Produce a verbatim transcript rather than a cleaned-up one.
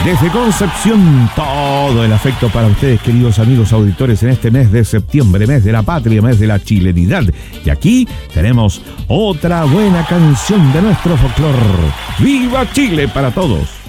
Desde Concepción, todo el afecto para ustedes, queridos amigos auditores, en este mes de septiembre, mes de la patria, mes de la chilenidad. Y aquí tenemos otra buena canción de nuestro folclor. ¡Viva Chile para todos!